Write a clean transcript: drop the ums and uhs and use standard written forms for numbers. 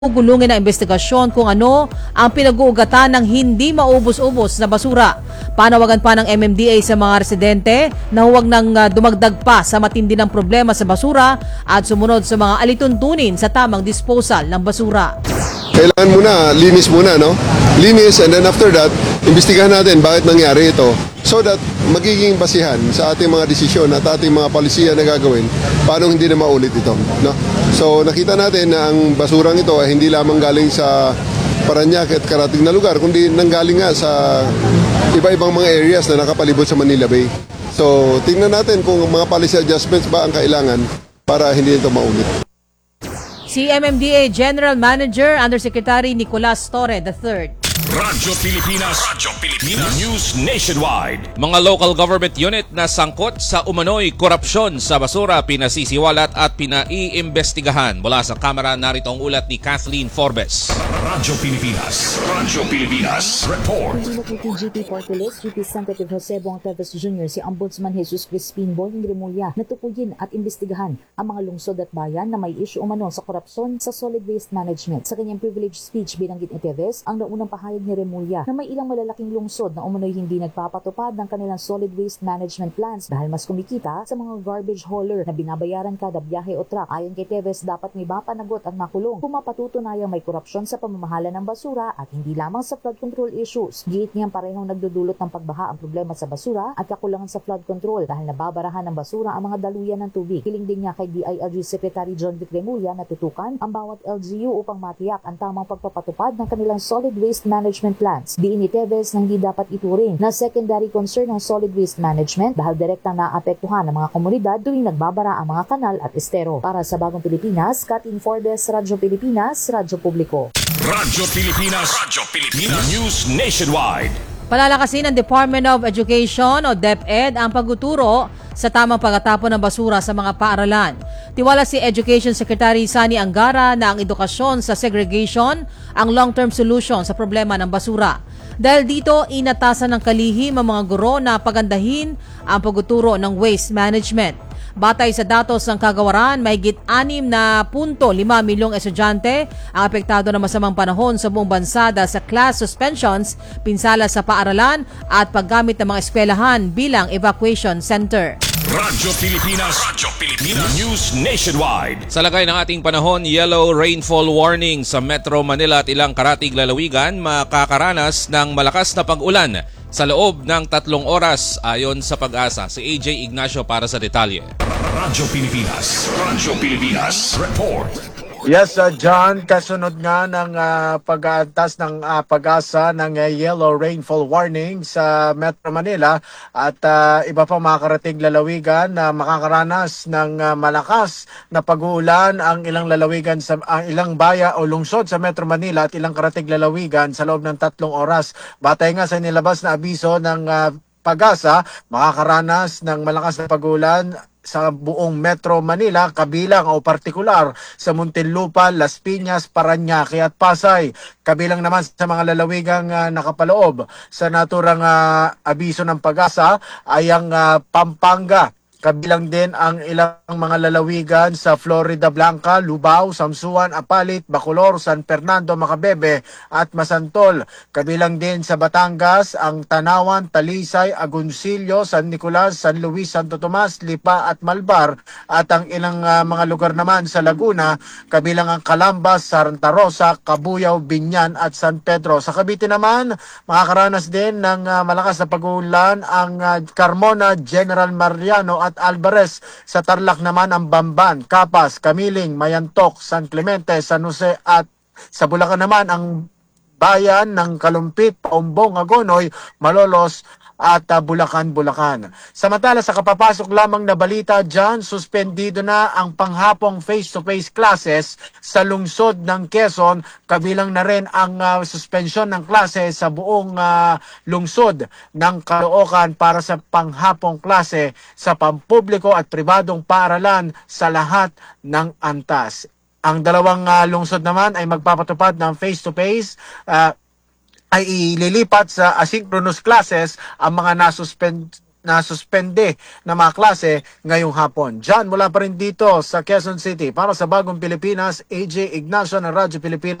Gulungin na investigasyon kung ano ang pinag-uugatan ng hindi maubos-ubos na basura. Panawagan pa ng MMDA sa mga residente na huwag nang dumagdag pa sa matindi ng problema sa basura at sumunod sa mga alituntunin sa tamang disposal ng basura. Kailangan muna, linis muna, no? Linis, and then after that, imbestigahan natin bakit nangyari ito so that magiging basihan sa ating mga desisyon at ating mga palisiya na gagawin paano hindi na maulit ito, no? So nakita natin na ang basurang ito ay hindi lamang galing sa Parañaque at karating na lugar, kundi nanggaling nga sa iba-ibang mga areas na nakapalibot sa Manila Bay. So tingnan natin kung mga policy adjustments ba ang kailangan para hindi ito maulit. Si MMDA General Manager Undersecretary Nicolas Torre III. Radyo Pilipinas News Nationwide. Mga local government unit na sangkot sa umano'y korupsyon sa basura pinasisiwalat at pinaiimbestigahan. Mula sa kamera, narito ang ulat ni Kathleen Forbes. Radyo Pilipinas Report. GP Party List, Representative Jose Bong Teves Jr. si Ombudsman Jesus Crispin Boying Remulla na tukuyin at imbestigahan ang mga lungsod at bayan na may issue umano sa korupsyon sa solid waste management. Sa kanyang privilege speech, binanggit ni Teves ang naunang pahayag ni Remulla na may ilang malalaking lungsod na umano'y hindi nagpapatupad ng kanilang solid waste management plans dahil mas kumikita sa mga garbage hauler na binabayaran kada biyahe o truck. Ayon kay Teves, dapat may mapanagot at makulong kung mapatutunayang may korupsyon sa pamamahala ng basura at hindi lamang sa flood control issues. Giit niyang parehong nagdudulot ng pagbaha ang problema sa basura at kakulangan sa flood control dahil nababarahan ng basura ang mga daluyan ng tubig. Hiling din niya kay DILG Secretary John Vic Remulla na tutukan ang bawat LGU upang matiyak ang tamang pagpapatupad ng kanilang solid waste management plans. Diin ni Teves na hindi dapat ituring na secondary concern ng solid waste management dahil direktang naapektuhan ng mga komunidad tuwing nagbabara ang mga kanal at estero. Para sa Bagong Pilipinas, Kathleen Forbes, Radyo Pilipinas, Radyo Publiko. Radyo Pilipinas News Nationwide. Palalakasin ng Department of Education o DepEd ang pagtuturo sa tamang pagtatapon ng basura sa mga paaralan. Tiwala si Education Secretary Sani Angara na ang edukasyon sa segregation ang long-term solution sa problema ng basura. Dahil dito, inatasan ng kalihim ang mga guro na pagandahin ang pagtuturo ng waste management. Batay sa datos ng kagawaran, mahigit 6.5 milyong estudyante ang apektado ng masamang panahon sa buong bansa dahil sa class suspensions, pinsala sa paaralan at paggamit ng mga eskwelahan bilang evacuation center. Radyo Pilipinas News Nationwide. Sa lagay ng ating panahon, yellow rainfall warning sa Metro Manila at ilang karatig lalawigan makakaranas ng malakas na pag-ulan sa loob ng 3 oras ayon sa Pag-asa. Si AJ Ignacio para sa detalye. Radyo Pilipinas Report. Yes, John, kasunod nga ng pag-aantas ng Pag-asa ng yellow rainfall warning sa Metro Manila at iba pang makakarating lalawigan na makakaranas ng malakas na pag-uulan ang ilang lalawigan sa ilang baya o lungsod sa Metro Manila at ilang karating lalawigan sa loob ng 3 oras. Batay nga sa nilabas na abiso ng Pag-asa, makakaranas ng malakas na pag-ulan sa buong Metro Manila, kabilang o partikular sa Muntinlupa, Las Piñas, Parañaque at Pasay. Kabilang naman sa mga lalawigang nakapaloob sa naturang abiso ng Pag-asa ay ang Pampanga. Kabilang din ang ilang mga lalawigan sa Florida Blanca, Lubao, Samsuan, Apalit, Bacolor, San Fernando, Macabebe at Masantol. Kabilang din sa Batangas ang Tanawan, Talisay, Agoncillo, San Nicolas, San Luis, Santo Tomas, Lipa at Malbar. At ang ilang mga lugar naman sa Laguna, kabilang ang Calambas, Santa Rosa, Cabuyao, Binyan at San Pedro. Sa Cavite naman, makakaranas din ng malakas na pag-ulan ang Carmona, General Mariano at Alvarez. Sa Tarlac naman ang Bamban, Capas, Camiling, Mayantok, San Clemente, San Jose at sa Bulacan naman ang bayan ng Kalumpit, Paumbong, Agonoy, Malolos at Bulacan. Samantala sa kapapasok lamang na balita dyan, suspendido na ang panghapong face-to-face classes sa lungsod ng Quezon. Kabilang na rin ang suspensyon ng klase sa buong lungsod ng Caloocan para sa panghapong klase sa pampubliko at pribadong paaralan sa lahat ng antas. Ang dalawang lungsod naman ay magpapatupad ng face-to-face ay ililipat sa asynchronous classes ang mga nasuspend na suspende na mga klase ngayong hapon. Diyan mula pa rin dito sa Quezon City para sa Bagong Pilipinas, AJ Ignacio ng Radyo Pilipinas.